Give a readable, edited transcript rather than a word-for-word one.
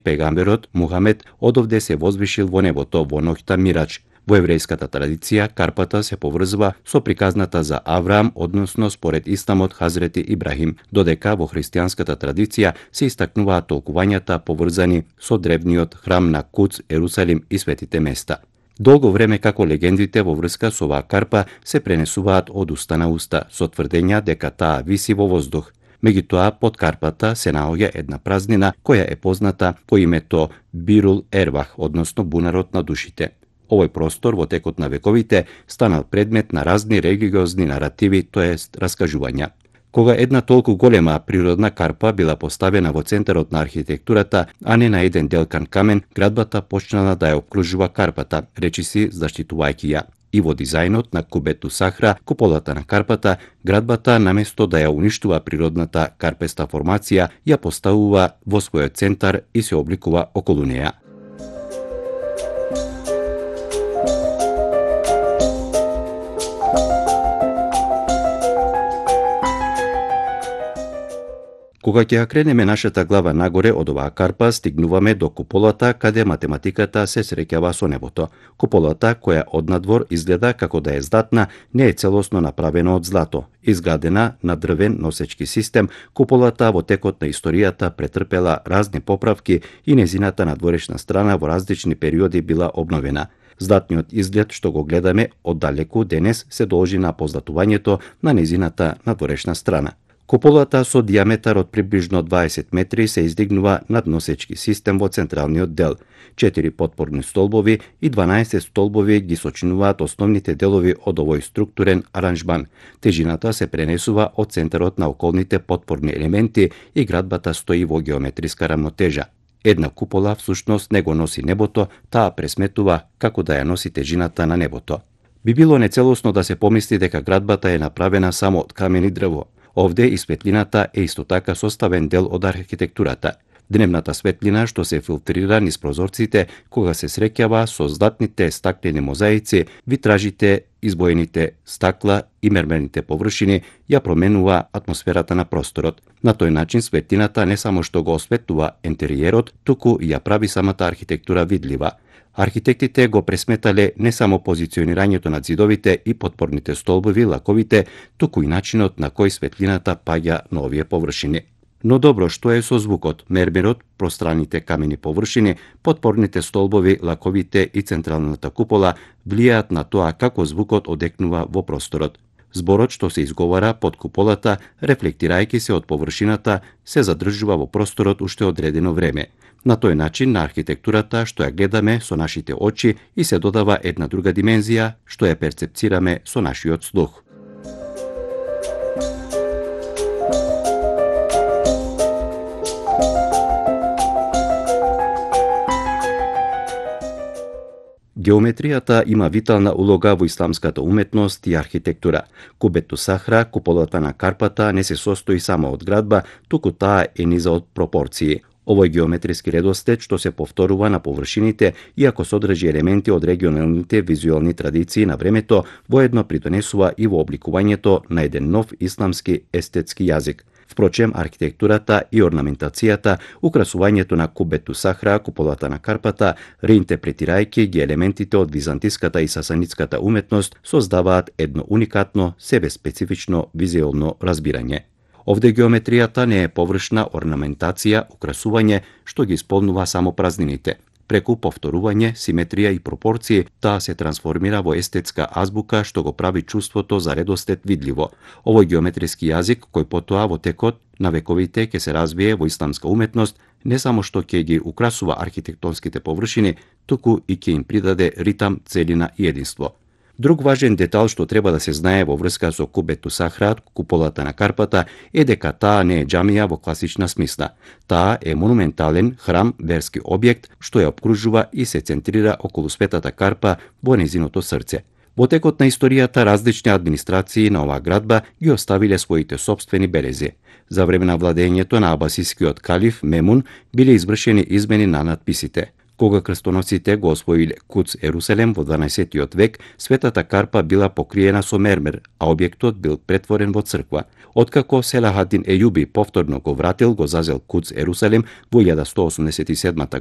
Пегамберот Мухамед одовде се возвишил во небото во ноќта мирач. Во еврејската традиција, карпата се поврзува со приказната за Авраам, односно според исламот Хазрети Ибрахим, додека во христијанската традиција се истакнуваат толкувањата поврзани со древниот храм на Куц, Ерусалим и светите места. Долго време како легендите во врска со оваа карпа се пренесуваат од уста на уста, со тврдења дека таа виси во воздух. Меѓутоа, под карпата се наоѓа една празнина која е позната по името Бирул Ервах, односно бунарот на душите. Овој простор во текот на вековите станал предмет на разни религиозни наративи, тоест раскажувања. Кога една толку голема природна карпа била поставена во центарот на архитектурата, а не на еден делкан камен, градбата почнала да ја окружува карпата, речиси заштитувајќи ја. И во дизајнот на Кубету Сахра, куполата на карпата, градбата наместо да ја уништува природната карпеста формација, ја поставува во својот центар и се обликува околу неја. Кога ќе ја кренеме нашата глава нагоре од оваа карпа, стигнуваме до куполата каде математиката се среќава со небото. Куполата, која однадвор изгледа како да е здатна, не е целосно направена од злато. Изградена на дрвен носечки систем, куполата во текот на историјата претрпела разни поправки и незината надворешна страна во различни периоди била обновена. Здатниот изглед што го гледаме оддалеку денес се должи на позлатувањето на незината надворешна страна. Куполата со диаметар од приближно 20 метри се издигнува над носечки систем во централниот дел. 4 потпорни столбови и 12 столбови ги сочинуваат основните делови од овој структурен аранжман. Тежината се пренесува од центарот на околните потпорни елементи и градбата стои во геометриска рамнотежа. Една купола всушност не го носи небото, таа пресметува како да ја носи тежината на небото. Би било нецелосно да се помисли дека градбата е направена само од камен и дрво. Овде и светлината е исто така составен дел од архитектурата. Дневната светлина што се филтрира низ прозорците кога се среќава со здатните стаклени мозаици, витражите, избоените стакла и мермерните површини ја променува атмосферата на просторот. На тој начин светлината не само што го осветлува ентериерот, туку и ја прави самата архитектура видлива. Архитектите го пресметале не само позиционирањето на зидовите и потпорните столбови, лаковите, туку и начинот на кој светлината паѓа на овие површини. Но добро, што е со звукот? Мермерот, пространите камени површини, потпорните столбови, лаковите и централната купола влијаат на тоа како звукот одекнува во просторот. Зборот што се изговара под куполата, рефлектирајќи се од површината, се задржува во просторот уште одредено време. На тој начин на архитектурата што ја гледаме со нашите очи и се додава една друга димензија што ја перцепцираме со нашиот слух. Геометријата има витална улога во исламската уметност и архитектура. Кубету Сахра, куполата на карпата, не се состои само од градба, туку таа е низа од пропорции. Овој геометриски редостет што се повторува на површините, иако содржи елементи од регионалните визуелни традиции на времето, воедно придонесува и во обликувањето на еден нов исламски естетски јазик. Впрочем, архитектурата и орнаментацијата, украсувањето на Кубету Сахра, куполата на карпата, реинтерпретирајќи ги елементите од византиската и сасанитската уметност, создаваат едно уникатно, себе специфично визуелно разбирање. Овде геометријата не е површна орнаментација, украсување, што ги исполнува само празнините. Преку повторување, симетрија и пропорции, таа се трансформира во естетска азбука што го прави чувството за редостет видливо. Овој геометриски јазик, кој потоа во текот на вековите ќе се развие во исламска уметност, не само што ќе ги украсува архитектонските површини, туку и ќе им придаде ритам, целина и единство. Друг важен детал што треба да се знае во врска со Кубету Сахра, куполата на карпата, е дека таа не е џамија во класична смисла. Таа е монументален храм, верски објект, што ја обкружува и се центрира околу светата карпа во незиното срце. Во текот на историјата различни администрации на оваа градба ги оставиле своите сопствени белези. За време на владењето на абасискиот калиф Мемун биле извршени измени на надписите. Кога крстоносците го освоиле Куц Ерусалем во 12 век, светата карпа била покриена со мермер, а објектот бил претворен во црква. Откако Селахадин Ејуби повторно го вратил, го зазел Куц Ерусалем во 1187